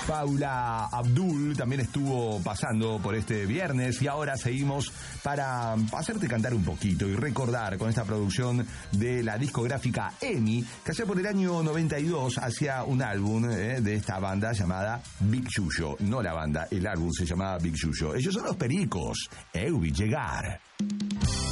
Paula Abdul también estuvo pasando por este viernes y ahora seguimos para hacerte cantar un poquito y recordar con esta producción de la discográfica EMI, que allá por el año 92 hacía un álbum de esta banda llamada Big Yuyo. No la banda, el álbum se llamaba Big Yuyo. Ellos son los Pericos. Eu vi llegar.